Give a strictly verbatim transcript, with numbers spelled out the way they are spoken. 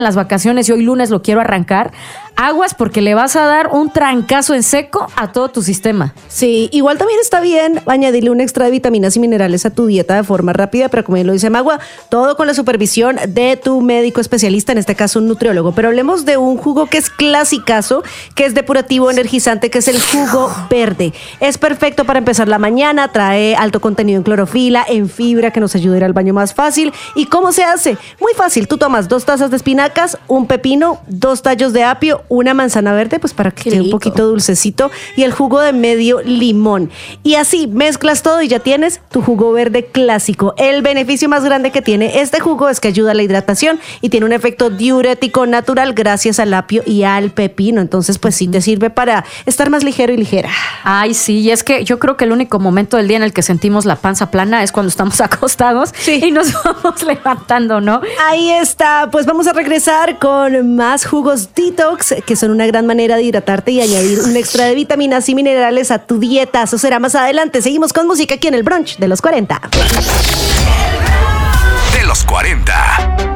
las vacaciones y hoy lunes lo quiero arrancar, aguas porque le vas a dar un trancazo en seco a todo tu sistema. Sí, igual también está bien añadirle un extra de vitaminas y minerales a tu dieta de forma rápida, pero como bien lo dice Magua, todo con la supervisión de tu médico especialista, en este caso un nutriólogo. Pero hablemos de un jugo que es clasicazo, que es depurativo, energizante, que es el jugo verde. Es perfecto para empezar la mañana, trae alto contenido en clorofila, en fibra, que nos ayuda a ir al baño más fácil. ¿Y cómo se hace? Muy fácil, tú tomas dos tazas de espinaca, un pepino, dos tallos de apio, una manzana verde, pues para que quede un poquito dulcecito, y el jugo de medio limón. Y así mezclas todo y ya tienes tu jugo verde clásico. El beneficio más grande que tiene este jugo es que ayuda a la hidratación y tiene un efecto diurético natural gracias al apio y al pepino. Entonces, pues sí te sirve para estar más ligero y ligera. Ay, sí, y es que yo creo que el único momento del día en el que sentimos la panza plana es cuando estamos acostados sí. y nos vamos levantando, ¿no? Ahí está, pues vamos a regresar con más jugos detox, que son una gran manera de hidratarte y añadir un extra de vitaminas y minerales a tu dieta. Eso será más adelante. Seguimos con música aquí en el brunch de los cuarenta. De los cuarenta.